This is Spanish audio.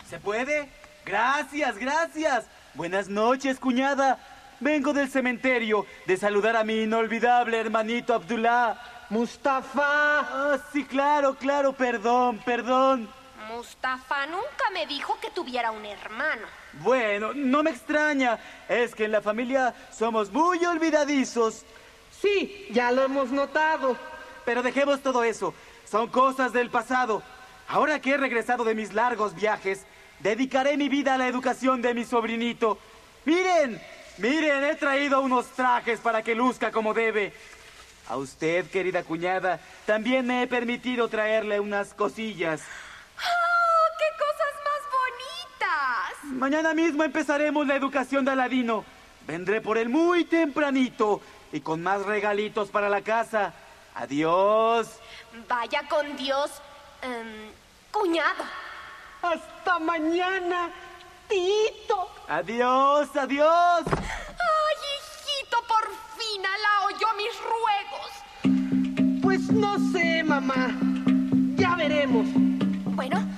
¿Se puede? Gracias, gracias. Buenas noches, cuñada. Vengo del cementerio de saludar a mi inolvidable hermanito Abdullah. ¡Mustafa! Ah, sí, claro, perdón. Mustafa nunca me dijo que tuviera un hermano. Bueno, no me extraña. Es que en la familia somos muy olvidadizos. Sí, ya lo hemos notado. Pero dejemos todo eso. Son cosas del pasado. Ahora que he regresado de mis largos viajes, dedicaré mi vida a la educación de mi sobrinito. Miren, he traído unos trajes para que luzca como debe. A usted, querida cuñada, también me he permitido traerle unas cosillas. ¡Oh, qué cosas más bonitas! Mañana mismo empezaremos la educación de Aladino. Vendré por él muy tempranito y con más regalitos para la casa. Adiós. Vaya con Dios, cuñado. ¡Hasta mañana, Tito! Adiós. ¡Ay, hijito, por fin Alá oyó mis ruegos! Pues no sé, mamá. Ya veremos. Bueno,